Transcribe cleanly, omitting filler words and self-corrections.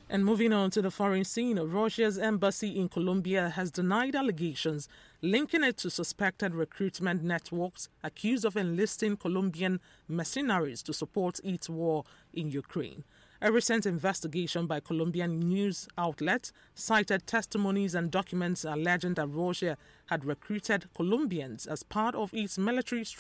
And moving on to the foreign scene, Russia's embassy in Colombia has denied allegations linking it to suspected recruitment networks accused of enlisting Colombian mercenaries to support its war in Ukraine. A recent investigation by Colombian news outlets cited testimonies and documents alleging that Russia had recruited Colombians as part of its military